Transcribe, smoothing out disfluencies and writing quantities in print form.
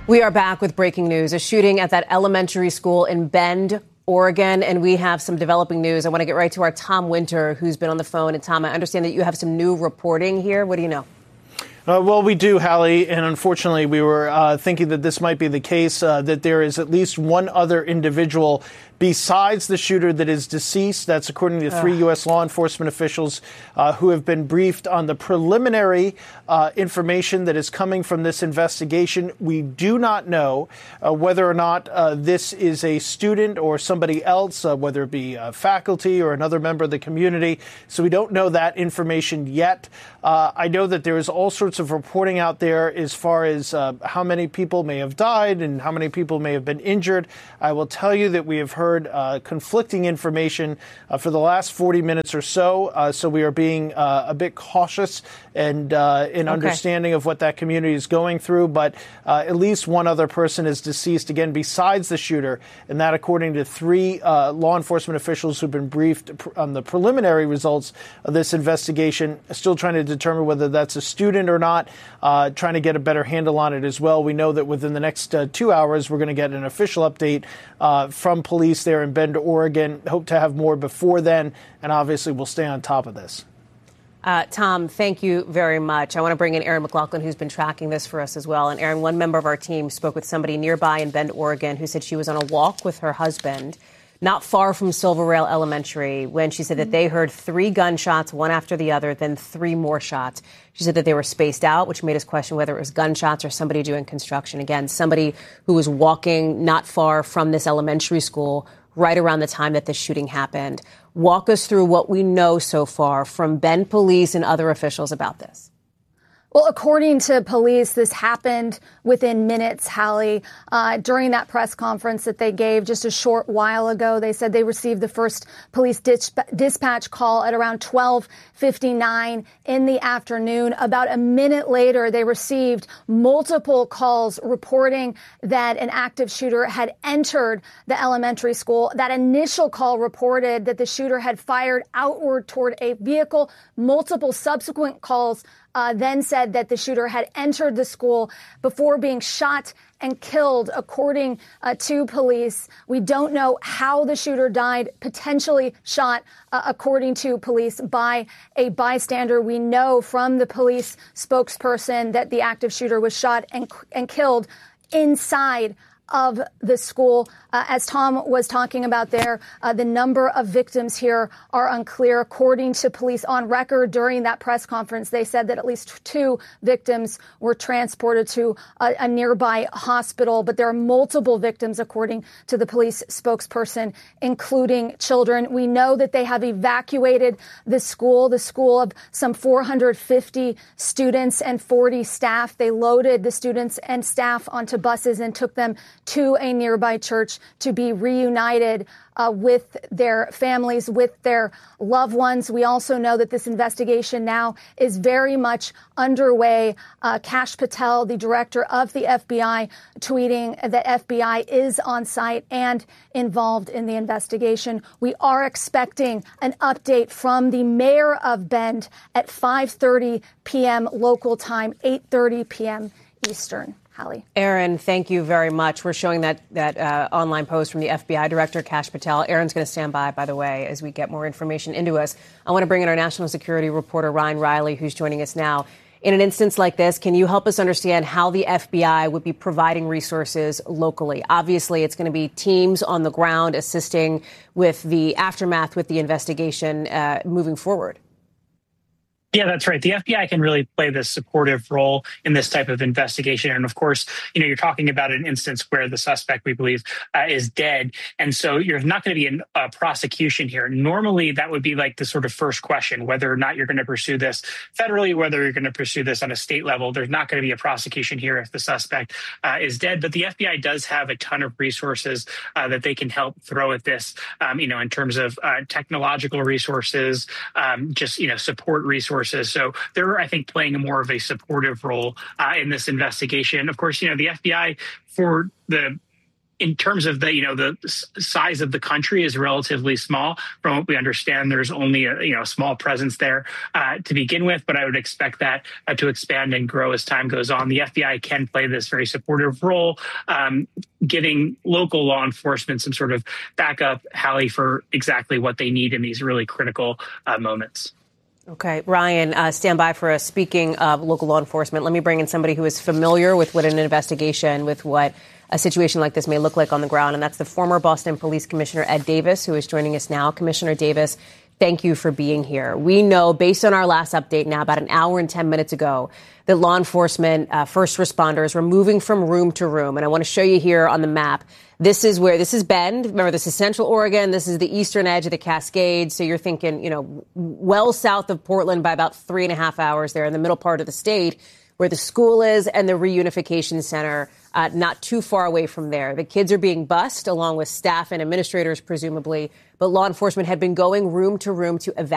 We are back with breaking news, a shooting at that elementary school in Bend, Oregon, and we have some developing news. I want to get right to our Tom Winter, who's been on the phone. And Tom, I understand that you have some new reporting here. What do you know? Well, we do, Hallie, and unfortunately we were thinking that this might be the case, that there is at least one other individual besides the shooter that is deceased. That's according to 3 U.S. law enforcement officials who have been briefed on the preliminary information that is coming from this investigation. We do not know whether or not this is a student or somebody else, whether it be faculty or another member of the community. So we don't know that information yet. I know that there is all sorts of reporting out there as far as how many people may have died and how many people may have been injured. I will tell you that we have heard conflicting information for the last 40 minutes or so. So we are being a bit cautious and in understanding of what that community is going through. But at least one other person is deceased, again, besides the shooter. And that, according to 3 law enforcement officials who've been briefed on the preliminary results of this investigation, still trying to determine whether that's a student or not, trying to get a better handle on it as well. We know that within the next 2 hours, we're going to get an official update from police there in Bend, Oregon. Hope to have more before then. And obviously, we'll stay on top of this. Tom, thank you very much. I want to bring in Erin McLaughlin, who's been tracking this for us as well. And Erin, one member of our team spoke with somebody nearby in Bend, Oregon, who said she was on a walk with her husband not far from Silver Rail Elementary when she said that they heard 3 gunshots, one after the other, then 3 more shots. She said that they were spaced out, which made us question whether it was gunshots or somebody doing construction. Again, somebody who was walking not far from this elementary school right around the time that this shooting happened. Walk us through what we know so far from Bend police and other officials about this. Well, according to police, this happened within minutes, Hallie. During that press conference that they gave just a short while ago, they said they received the first police dispatch call at around 12:59 in the afternoon. About a minute later, they received multiple calls reporting that an active shooter had entered the elementary school. That initial call reported that the shooter had fired outward toward a vehicle. Multiple subsequent calls then said that the shooter had entered the school before being shot and killed, according to police. We don't know how the shooter died, potentially shot, according to police, by a bystander. We know from the police spokesperson that the active shooter was shot and killed inside of the school. As Tom was talking about there, the number of victims here are unclear. According to police on record during that press conference, they said that at least 2 victims were transported to a nearby hospital. But there are multiple victims, according to the police spokesperson, including children. We know that they have evacuated the school of some 450 students and 40 staff. They loaded the students and staff onto buses and took them to a nearby church to be reunited with their families, with their loved ones. We also know that this investigation now is very much underway. Kash Patel, the director of the FBI, tweeting that FBI is on site and involved in the investigation. We are expecting an update from the mayor of Bend at 5:30 p.m. local time, 8:30 p.m. Eastern. Hallie. Erin, thank you very much. We're showing that online post from the FBI director, Kash Patel. Erin's going to stand by the way, as we get more information into us. I want to bring in our national security reporter, Ryan Riley, who's joining us now. In an instance like this, can you help us understand how the FBI would be providing resources locally? Obviously, it's going to be teams on the ground assisting with the aftermath, with the investigation moving forward. Yeah, that's right. The FBI can really play this supportive role in this type of investigation. And of course, you're talking about an instance where the suspect, we believe, is dead. And so you're not going to be in a prosecution here. Normally, that would be like the sort of first question, whether or not you're going to pursue this federally, whether you're going to pursue this on a state level. There's not going to be a prosecution here if the suspect is dead. But the FBI does have a ton of resources that they can help throw at this, in terms of technological resources, support resources. So they're, I think, playing more of a supportive role in this investigation. Of course, the FBI, for the in terms of the size of the country is relatively small. From what we understand, there's only a small presence there to begin with, but I would expect that to expand and grow as time goes on. The FBI can play this very supportive role, giving local law enforcement some sort of backup, Hallie, for exactly what they need in these really critical moments. Okay, Ryan, stand by for us. Speaking of local law enforcement, let me bring in somebody who is familiar with what an investigation, with what a situation like this may look like on the ground, and that's the former Boston Police Commissioner Ed Davis, who is joining us now. Commissioner Davis, thank you for being here. We know, based on our last update now, about an hour and 10 minutes ago, that law enforcement, first responders were moving from room to room. And I want to show you here on the map. This is Bend. Remember, this is Central Oregon. This is the eastern edge of the Cascades. So you're thinking, well south of Portland by about 3.5 hours there in the middle part of the state, where the school is and the reunification center, not too far away from there. The kids are being bused along with staff and administrators, presumably, but law enforcement had been going room to room to evacuate.